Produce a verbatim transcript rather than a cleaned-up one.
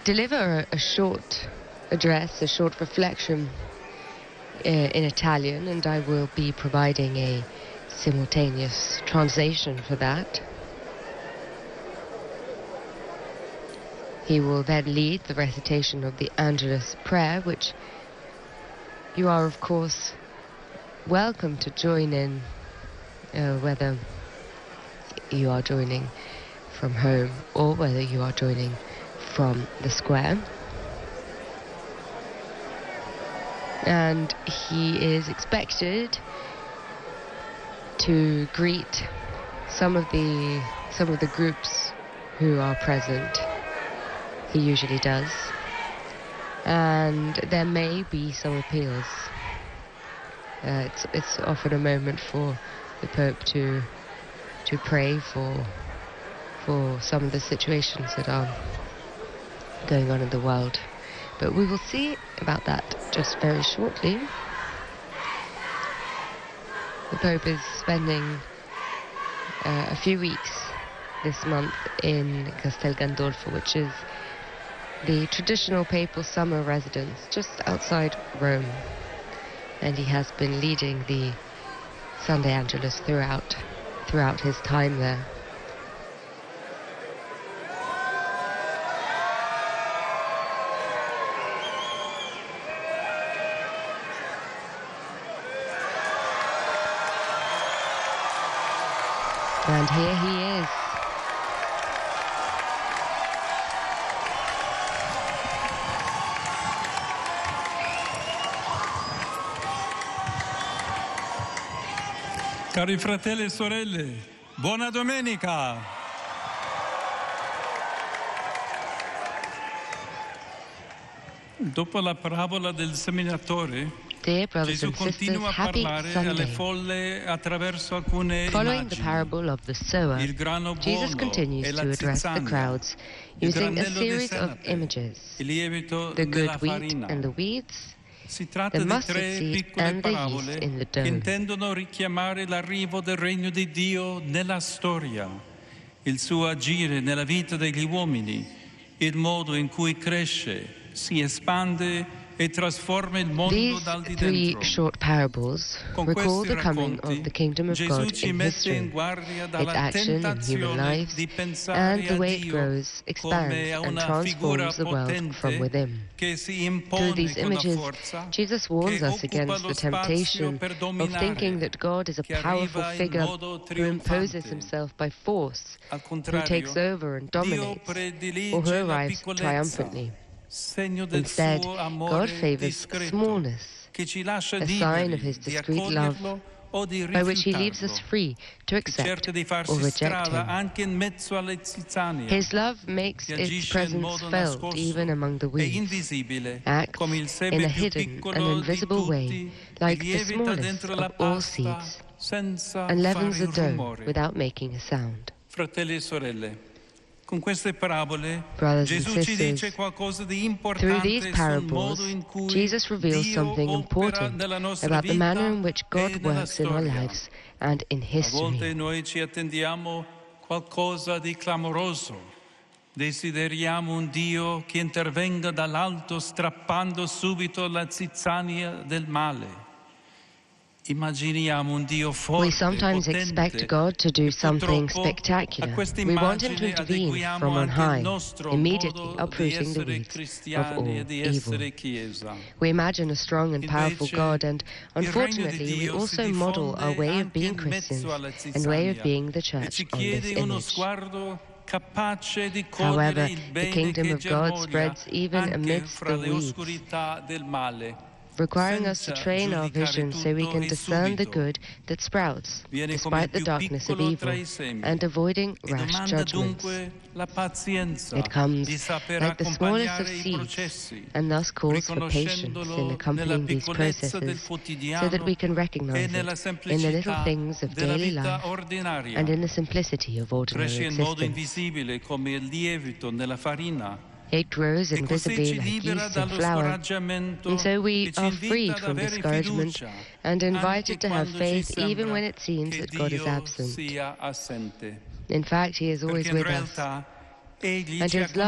deliver a short address, a short reflection uh, in Italian, and I will be providing a simultaneous translation for that. He will then lead the recitation of the Angelus prayer, which you are, of course, welcome to join in, uh, whether you are joining from home or whether you are joining from the square. And he is expected to greet some of the some of the groups who are present. He usually does. And there may be some appeals. Uh, it's it's often a moment for the Pope to to pray for for some of the situations that are going on in the world. But we will see about that just very shortly. The Pope is spending uh, a few weeks this month in Castel Gandolfo, which is the traditional papal summer residence just outside Rome. And he has been leading the Sunday Angelus throughout, throughout his time there. And here he is. Cari fratelli e sorelle, buona domenica! Dopo la parabola del seminatore, Dear brothers Gesù and sisters, continua a happy parlare alle Sunday. folle attraverso alcune Following the immagini. parable of the sower, Il grano Jesus buono continues e la to address the zizzania, crowds il using a granello di series of senape, images: il lievito the della good wheat farina. and the weeds, Si tratta the di mustard tre seed piccole and the yeast parabole in the che dough. intendono richiamare l'arrivo del regno di Dio nella storia, il suo agire nella vita degli uomini, il modo in cui cresce, si espande e trasforma il mondo These dal di three dentro. short parables Con recall questi the coming racconti, of the kingdom of Gesù God ci in mette history, in guardia its dalla action in human tentazione lives, di pensare and the a way it Dio grows, expands, come a and una figura transforms the world from potente within. che si Through impone these con la images, forza, Jesus warns che us occupa against lo the spazio temptation per of dominare, thinking that God is a che powerful arriva in figure modo who imposes trionfante. himself by force, Al who takes contrario, over and Dio dominates, or who predilige la arrives piccolezza, triumphantly. segno del Instead, suo God amore favors discreto, smallness, che ci lascia a sign of liberi his di discreet love, accoglierlo o di by which he leaves us rifiutarlo, free to che accept cerca di or farsi reject strada him. anche in mezzo alle zizzania, His love makes che its agisce in presence modo felt nascosto even among the e weeds, invisibile, acts come il in seme a più hidden and piccolo di invisible way, tutti, e like the lievita smallest dentro la of all pasta seeds, senza and levens fare the dough rumore. without making a sound. Fratelli e sorelle, con queste parabole Brothers and Gesù ci sisters, dice qualcosa di through these importante sul parables, modo in cui Jesus reveals Dio something opera important nella nostra about the manner in vita which e God nella works in our storia. lives and in A volte history. noi ci attendiamo qualcosa di clamoroso. Desideriamo un Dio che intervenga dall'alto strappando subito la zizzania del male. Immaginiamo un Dio forte, We sometimes expect potente, God to do e something purtroppo spectacular. a questa We want Him to immagine intervene adeguiamo from on anche il high, nostro immediately modo di uprooting the essere weeds of cristiani e all di evil. essere Chiesa. We imagine a strong and powerful Invece, God, and il regno di unfortunately we Dio si also model our diffonde way of anche being in Christians mezzo alla and way of zizzania being the e church ci on this chiede uno image. sguardo capace di cogliere However, il the bene kingdom che of God germoglia spreads even anche amidst fra the le weeds, oscurità del male, requiring us to senza train our giudicare vision so we tutto can e discern the subito. good that sprouts, Viene come il despite the più darkness of piccolo tra evil, i semi and avoiding e rash domanda judgments. dunque la pazienza It comes di saper like the smallest of accompagnare i seeds, processi, and thus calls for patience in riconoscendolo nella accompanying these piccolezza del processes, so that we quotidiano can e recognize nella it in the little semplicità things of della daily vita life ordinaria. and in the simplicity of ordinary Cresce in modo existence. invisibile come il lievito nella farina It grows e così invisibly ci like libera yeast in dallo flour, scoraggiamento and so we e ci are invita freed ad from avere discouragement fiducia and anche invited to have quando ci faith even sembra when it seems che that God is Dio absent. sia assente. In fact, He is always Perché in with us, realtà Egli and ci His love